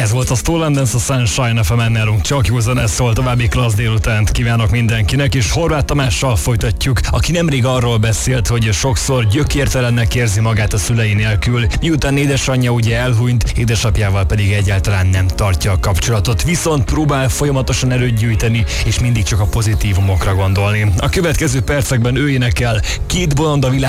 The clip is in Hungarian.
Ez volt a Stolen Dance, a Sunshine FM-en nálunk csak jó zene szól. További klassz délutánt kívánok mindenkinek, és Horváth Tamással folytatjuk, aki nemrég arról beszélt, hogy sokszor gyökértelennek érzi magát a szülei nélkül, miután édesanyja ugye elhunyt, édesapjával pedig egyáltalán nem tartja a kapcsolatot, viszont próbál folyamatosan erőt gyűjteni, és mindig csak a pozitívumokra gondolni. A következő percekben ő énekel Két bolond a világ